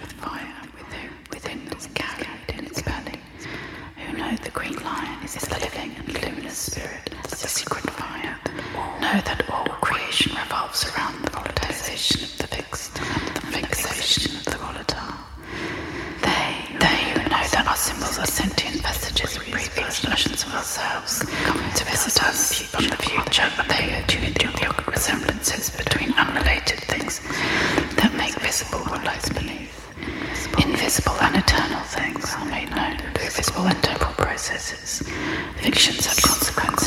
with fire within is carried in its belly, who know the green lion is the living and luminous spirit, the secret fire, know that all creation revolves around the volatilization of the fixed and the fixation of the volatile. They who know that our symbols are sentient messages, previous versions of ourselves, coming to visit us from the future, they are tuned to the resemblances between unrelated things that make visible what lies beneath. Invisible and eternal things are made known through visible and temporal processes. Fictions have consequences